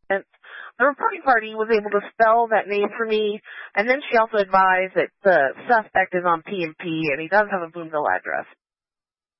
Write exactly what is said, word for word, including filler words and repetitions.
And the reporting party was able to spell that name for me, and then she also advised that the suspect is on P M P, and he does have a Boonville address.